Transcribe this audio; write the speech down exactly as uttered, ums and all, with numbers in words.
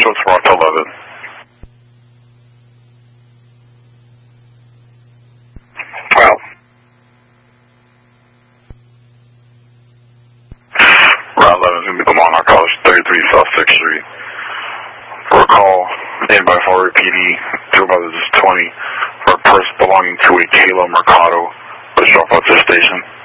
show tomorrow till eleven. Well. Route eleven is going to be the Monarch College, thirty-three South sixth Street. For a call made by Florida P D, two about this twenty, for a purse belonging to a Kayla Mercado, was dropped off at this station.